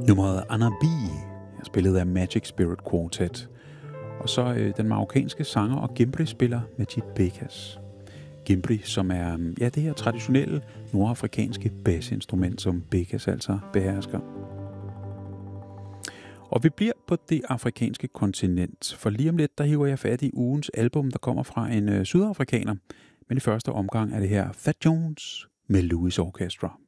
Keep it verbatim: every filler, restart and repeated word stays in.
Nummeret Anna B, spillet af Magic Spirit Quartet. Og så øh, den marokkanske sanger og gimbri-spiller Majid Bekas. Gimbri, som er ja, det her traditionelle nordafrikanske basinstrument, som Bekas altså behersker. Og vi bliver på det afrikanske kontinent, for lige om lidt, der hiver jeg fat i ugens album, der kommer fra en øh, sydafrikaner. Men i første omgang er det her Fat Jones med Louis Orchestra.